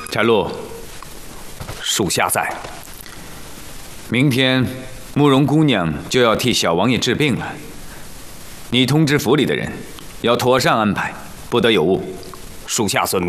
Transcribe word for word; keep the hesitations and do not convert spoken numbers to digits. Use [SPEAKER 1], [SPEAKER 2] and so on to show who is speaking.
[SPEAKER 1] 柴路，属下在。明天慕容姑娘就要替小王爷治病了，你通知府里的人，要妥善安排，不得有误。属下遵命。